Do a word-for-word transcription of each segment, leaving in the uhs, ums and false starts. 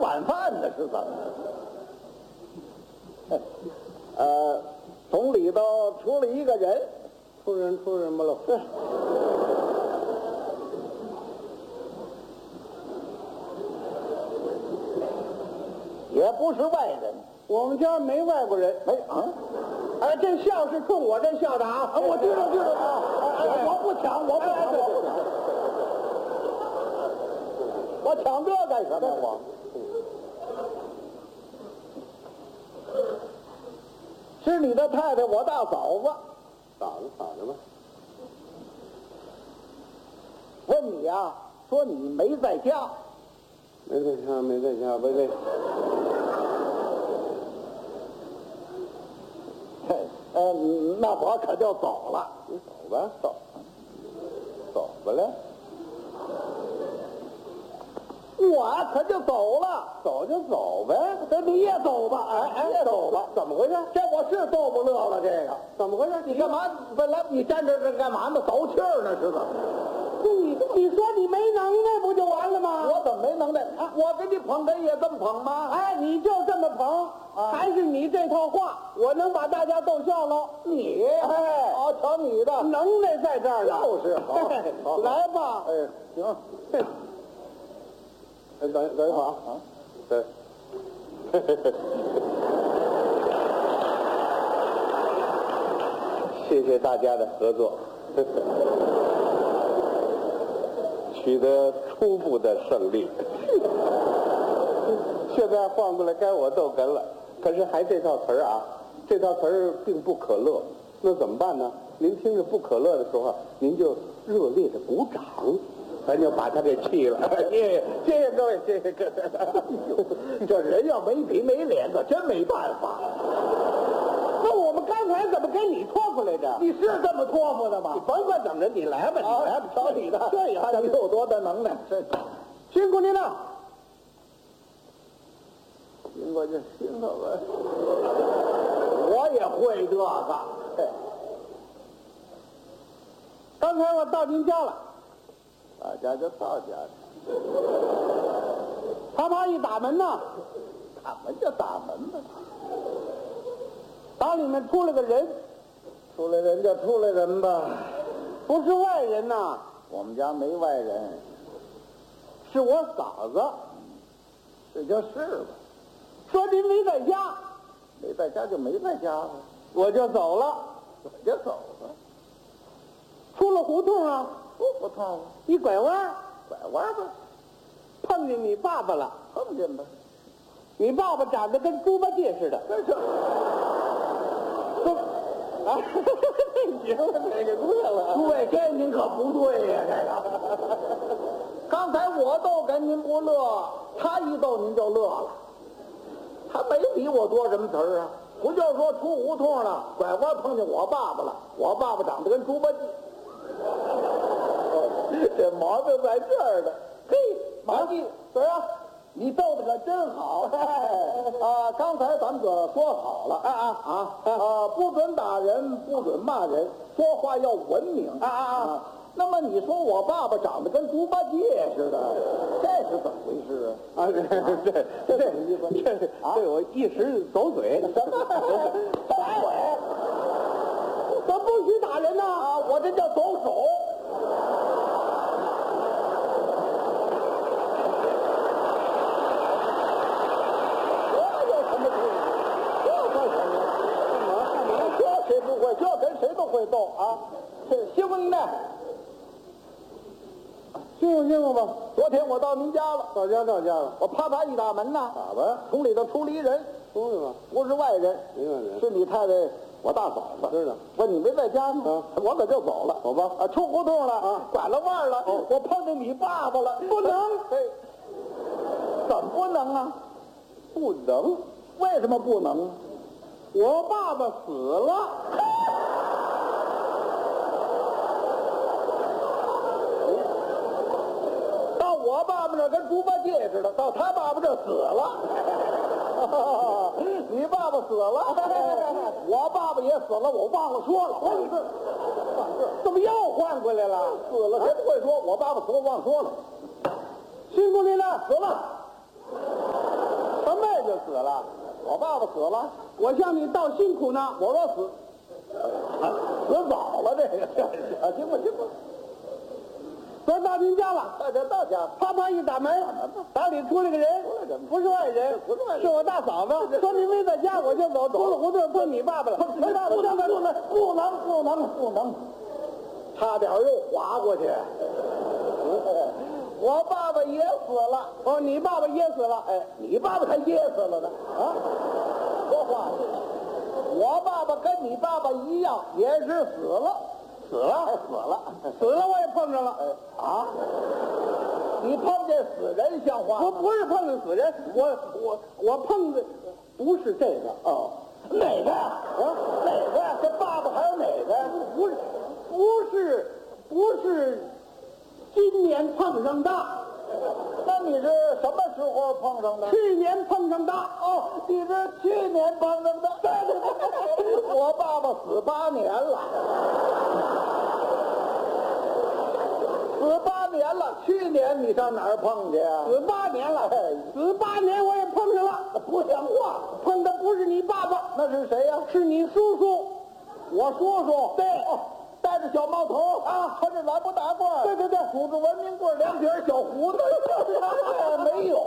晚饭呢，是怎么的？呃，从里头出了一个人， 出人出人不喽？ 也不是外人， 我们家没外国人。 没啊。 哎，这笑是冲我这笑的啊！ 我知道，知道，知道。我不抢，我不抢，我不抢。我抢这干什么？我是你的太太，我大嫂子。 嫂子，嫂子吧。 问你呀、啊，说你没在家。 没在家，没在家，没在。 呃，那我可就走了。 你走吧，走，走吧了。 我可就走了， 走就走呗。 这你也走吧，哎哎， 也走吧。怎么回事？ 这我是逗不乐了，这个怎么回事？ 你干嘛？本来你站这这干嘛呢？走气儿呢，是怎么？ 你你说你没能耐不就完了吗？ 我怎么没能耐？啊、我给你捧哏也这么捧吗？ 哎，你就这么捧，啊、还是你这套话，我能把大家逗笑喽？ 你哎， 好，瞧你的能耐在这儿呢。 就是好，好来吧。 哎，行。 哎，等等一会儿啊。 啊， 对。谢谢大家的合作。取得初步的胜利，现在换过来该我逗哏了。可是还这套词儿啊，这套词儿并不可乐，那怎么办呢？您听着不可乐的时候，您就热烈的鼓掌，咱就把他给气了。谢谢，谢谢各位，谢谢各位。 这人要没皮没脸，可真没办法。 那我们刚才怎么跟你托付来着？ 你是这么托付的吗？ 你甭管怎么着，你来吧，你来吧， 瞧你的， 这也看你有多大能耐。 辛苦您了。 辛苦就辛苦吧。我也会这个。 刚才我到您家了， 大家就到家了。 啪啪一打门呐， 打门就打门吧。 打里面出来个人， 出来人就出来人吧， 不是外人呐， 我们家没外人， 是我嫂子。 这就是吧。 说您没在家， 没在家就没在家了， 我就走了， 我就走了。 出了胡同啊， 不胡同， 一拐弯， 拐弯吧， 碰见你爸爸了。 碰见吧。 你爸爸长得跟猪八戒似的。 这是。 啊，行了，这个乐了。 诸位，这您可不对呀、这个。刚才我逗哏您不乐，他一逗您就乐了。他没比我多什么词儿啊，不就是说出胡同了，拐弯碰见我爸爸了，我爸爸长得跟猪八戒。这毛病在这儿呢。嘿，马季，怎么样？你逗的可真好。啊，刚才咱们可说好了，啊啊啊啊，不准打人，不准骂人，说话要文明。 啊啊啊！ 那么你说我爸爸长得跟猪八戒似的，这是怎么回事啊？ 啊，这这这这这这我一时走嘴。 什么？走嘴？ 咱不许打人呐！ 啊，我这叫走手。谁不会？这跟谁都会斗啊！辛苦您了， 辛苦辛苦吧。 昨天我到您家了， 到家到家了。 我啪啪一打门呐， 打吧， 从里头出了一人， 出去吧， 不是外人， 没外人， 是你太太，我大嫂子。 知道。 问你没在家呢， 啊， 我可就走了。 走吧。 啊，出胡同了， 啊， 拐了弯了， 哦， 我碰见你爸爸了， 不能。 哎，怎么不能啊？ 不能。 为什么不能？ 我爸爸死了。 到我爸爸那跟猪八戒似的，到他爸爸这死了。你爸爸死了，我爸爸也死了，我忘了说了。我这怎么又换过来了？ 死了，谁不会说？我爸爸死了，忘说了。 辛苦您了， 死了。 了， 我爸爸死了， 我向你道辛苦呢。 我说死，死早了这个，啊，行吧行吧， 说到您家了， 大家到家， 啪啪一打门，打里出来个人，不是外人， 不是外人是我大嫂子。说您没在家，我就走，出了胡同碰你爸爸了。 不能不能不能不能不能不能，差点又滑过去。我爸爸也死了。 哦，你爸爸噎死了。 哎，你爸爸才噎死了呢。啊，说话。我爸爸跟你爸爸一样，也是死了， 死了， 死了， 死了，我也碰上了。 啊！你碰见死人像话吗？ 我不是碰见死人，我我我碰的不是这个。 哦，哪个呀？啊，哪个呀？这爸爸还有哪个呀？ 不是，不是，不是，今年碰上的。 那你是什么时候碰上的？ 去年碰上的。 哦，你是去年碰上的。对对对，我爸爸死八年了，死八年了。去年你上哪儿碰去啊？ 死八年了，死八年我也碰上了。 不像话， 碰的不是你爸爸， 那是谁呀？ 是你叔叔。 我叔叔。 对。 哦，戴着小帽头啊，穿着蓝布大褂， 对对对， 拄着文明棍，两撇小胡子。没有，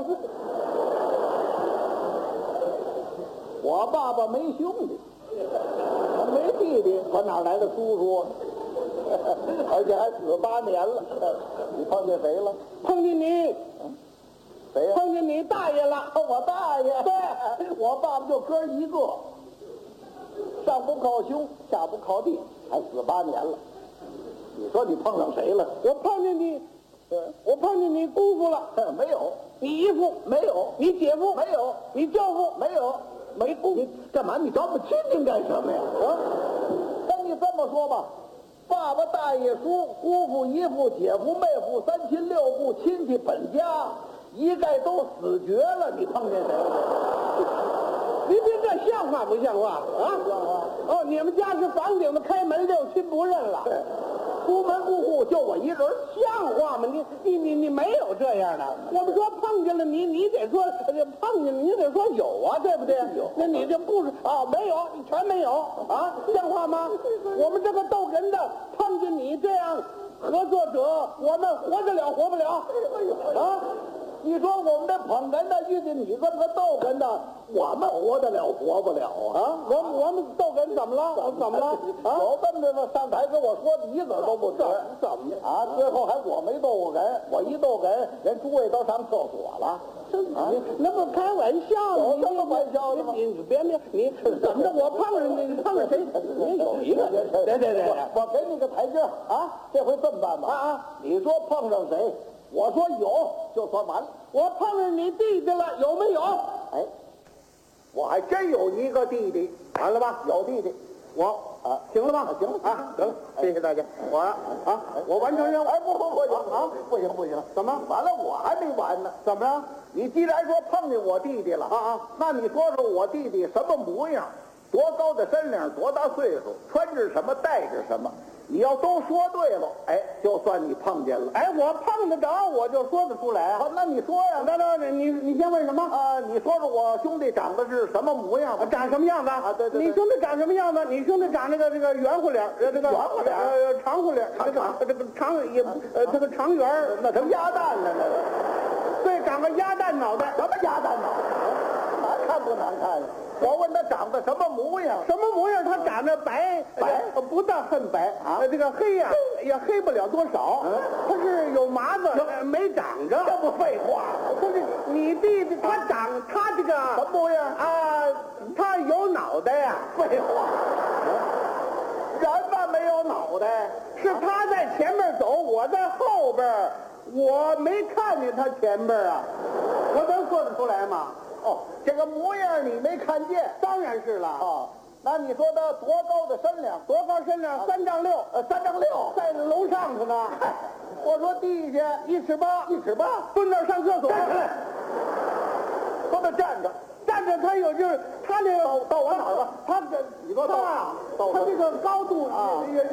我爸爸没兄弟，没弟弟，我哪来的叔叔？而且还死八年了。你碰见谁了？ 碰见你， 谁呀？ 碰见你大爷了。 我大爷。对，我爸爸就哥一个，上不靠胸，下不靠地，还死八年了。你说你碰上谁了？ 我碰见你，我碰见你姑父了。 没有。 你姨父没有。 你姐夫没有。 你舅父没有。 没姑。 你干嘛？你找我们亲戚干什么呀？啊，跟你这么说吧，爸爸、大爷、叔、姑父、姨父、姐夫、妹夫，三亲六故，亲戚本家，一概都死绝了。你碰见谁了？ 您听这像话不像话啊？ 像话。 哦，你们家是房顶子开门六亲不认了。 对，出门入户就我一人， 像话吗？你你你你没有这样的。我们说碰见了你，你得说碰见了，你得说有啊，对不对？ 有。 那你这不是啊？没有，全没有啊？像话吗？我们这个逗哏的碰见你这样合作者，我们活得了活不了啊？ 你说我们这捧哏的遇见你这么个逗哏的，我们活得了活不了啊？ 我们我们逗哏怎么了？怎么了？啊， 有这么的吗？上台跟我说的一个都不准。 怎么的啊？最后还我没逗过哏，我一逗哏，人诸位都上厕所了。 啊，那不开玩笑吗？ 有这么玩笑的吗？ 你你别别你怎么着？我碰上你，你碰上谁？你有一个，对对对， 我给你个台阶啊！这回这么办吧？ 啊啊！ 你说碰上谁？我说有，就算完了。 我碰上你弟弟了，有没有？ 哎，我还真有一个弟弟，完了吧？有弟弟，我啊，行了吧？行了啊，得了，谢谢大家。我啊，我完成任务。哎，不不不行啊，不行不行，怎么？完了，我还没完呢。怎么着？你既然说碰见我弟弟了啊啊，那你说说我弟弟什么模样？多高的身量，多大岁数，穿着什么，戴着什么？你要都说对了，哎，就算你碰见了。 哎，我碰得着，我就说得出来啊。 好，那你说呀？ 那那你你先问什么啊？你说说我兄弟长得是什么模样？ 长什么样子啊？对对。 你兄弟长什么样子？你兄弟长这个这个圆乎脸，呃，这个圆乎脸， 呃，长乎脸，这个这个长也呃，这个长圆儿， 那成鸭蛋了，那个。 对，长个鸭蛋脑袋。 什么鸭蛋脑袋？难看不难看呀？我问他长得什么模样？ 什么模样？他长得白白， 不但很白啊，这个黑呀也黑不了多少。嗯，他是有麻子，没长着。 这不废话？ 不是你弟弟他长他这个什么模样啊？他有脑袋呀。 废话，人吧没有脑袋， 是他在前面走，我在后边，我没看见他前边啊，我能说得出来吗？ 哦，这个模样你没看见？ 当然是了。 哦，那你说他多高的身量？ 多高身量？三丈六。 呃，三丈六， 在楼上头呢。 我说地下一尺八， 一尺八， 蹲那儿上厕所。 站起来，都得站着， 站着他有就是他这个到我哪儿了？ 他这你说到啊， 到他这个高度啊， 也是。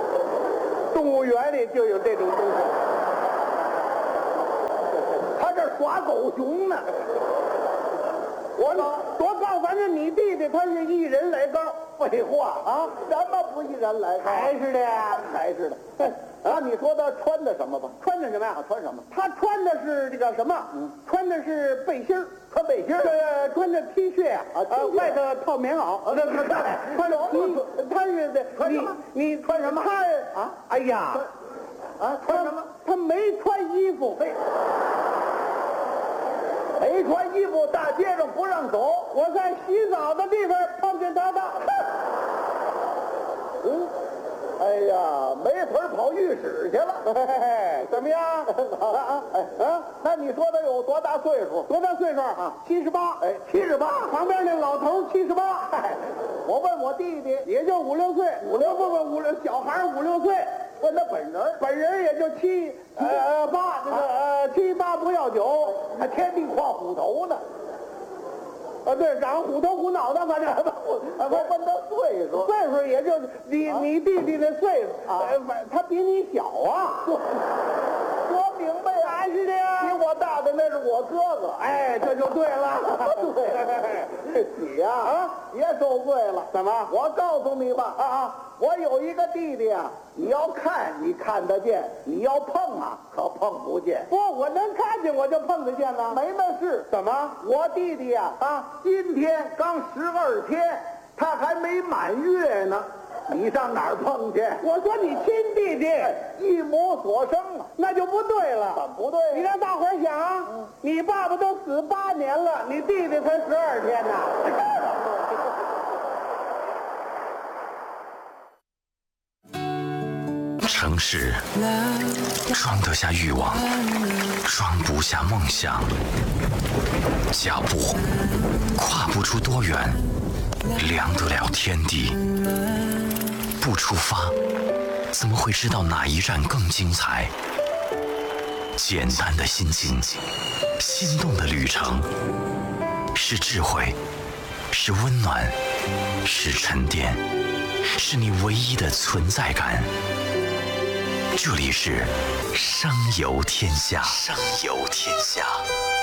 动物园里就有这种东西。 他这耍狗熊呢。 我多高，反正你弟弟他是一人来高。 废话啊，什么不一人来高？ 还是的呀， 还是的。啊，你说他穿的什么吧？ 穿的什么呀？ 穿什么？ 他穿的是这个什么？嗯，穿的是背心儿， 穿背心儿。 呃，穿着 T 恤呀， 啊， 呃，外头套棉袄。 啊，那那穿着 T，他是的， 穿什么？ 你你穿什么？他啊，哎呀， 啊，穿什么？ 他没穿衣服。 嘿，没穿衣服，大街上不让走。 我在洗澡的地方碰见他的。 嗯。哎呀，没词儿跑浴室去了， 嘿嘿嘿，怎么样？ 啊啊哎啊！那你说他有多大岁数？ 多大岁数啊？ 七十八。 哎，七十八。 旁边那老头七十八。 哎，我问我弟弟， 也就五六岁，五六不不五六小孩五六岁。 问他本人， 本人也就七呃八，这个呃七八不要九， 还天地跨虎头呢。 啊，对，长虎头虎脑的，反正我我问他岁数， 岁数也就你、啊、你弟弟的岁数啊，他比你小啊。 说明白呀， 还是的呀。 比我大的那是我哥哥， 哎，这就对了。 对，你呀啊，别受罪了。 怎么？ 我告诉你吧，啊啊，我有一个弟弟啊，你要看你看得见，你要碰啊可碰不见。 不，我能看见我就碰得见了。 没那事。 怎么？ 我弟弟呀啊，今天刚十二天，他还没满月呢。你上哪儿碰去？ 我说你亲弟弟， 一母所生啊， 那就不对了。 怎么不对？ 你让大伙儿想，嗯、你爸爸都死八年了，你弟弟才十二天呢。 城市装得下欲望，装不下梦想。脚步跨不出多远，量得了天地。不出发，怎么会知道哪一站更精彩？简单的心境，心动的旅程，是智慧，是温暖，是沉淀，是你唯一的存在感。这里是商游天下，商游天下。